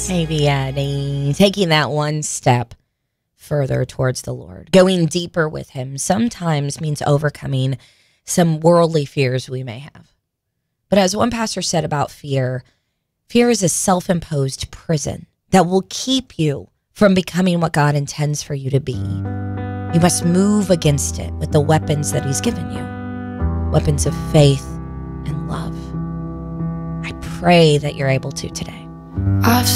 us. Maybe taking that one step further towards the Lord, going deeper with him, sometimes means overcoming some worldly fears we may have. But as one pastor said about fear is a self-imposed prison that will keep you from becoming what God intends for you to be. You must move against it with the weapons that he's given you, weapons of faith and love. I pray that you're able to today. I've